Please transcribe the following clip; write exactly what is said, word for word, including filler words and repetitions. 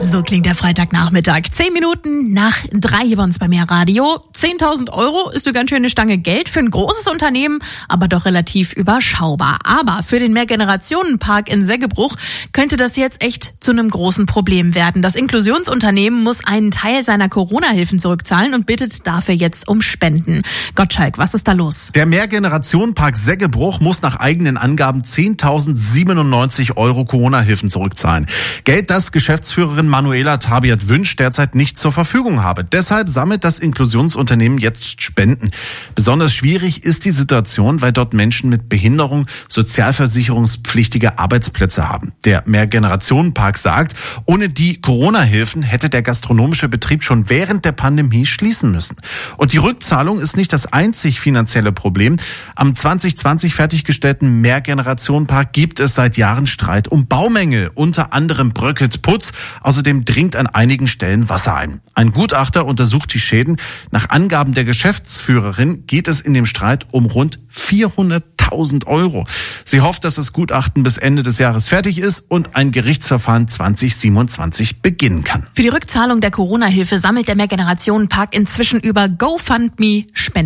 So klingt der Freitagnachmittag. Zehn Minuten nach drei hier bei uns bei Mehrradio. zehntausend Euro ist eine ganz schöne Stange Geld für ein großes Unternehmen, aber doch relativ überschaubar. Aber für den Mehrgenerationenpark in Seggebruch könnte das jetzt echt zu einem großen Problem werden. Das Inklusionsunternehmen muss einen Teil seiner Corona-Hilfen zurückzahlen und bittet dafür jetzt um Spenden. Gottschalk, was ist da los? Der Mehrgenerationenpark Seggebruch muss nach eigenen Angaben zehntausendsiebenundneunzig Euro Corona-Hilfen zurückzahlen. Geld, das Geschäftsführerin Manuela Tabiat Wünsch derzeit nicht zur Verfügung habe. Deshalb sammelt das Inklusionsunternehmen jetzt Spenden. Besonders schwierig ist die Situation, weil dort Menschen mit Behinderung sozialversicherungspflichtige Arbeitsplätze haben. Der Mehrgenerationenpark sagt, ohne die Corona-Hilfen hätte der gastronomische Betrieb schon während der Pandemie schließen müssen. Und die Rückzahlung ist nicht das einzig finanzielle Problem. Am zwanzig zwanzig fertiggestellten Mehrgenerationenpark gibt es seit Jahren Streit um Baumängel. Unter anderem bröckelt Putz. Außerdem dringt an einigen Stellen Wasser ein. Ein Gutachter untersucht die Schäden. Nach Angaben der Geschäftsführerin geht es in dem Streit um rund vierhunderttausend Euro. Sie hofft, dass das Gutachten bis Ende des Jahres fertig ist und ein Gerichtsverfahren zwanzig siebenundzwanzig beginnen kann. Für die Rückzahlung der Corona-Hilfe sammelt der Mehrgenerationenpark inzwischen über GoFundMe Spenden.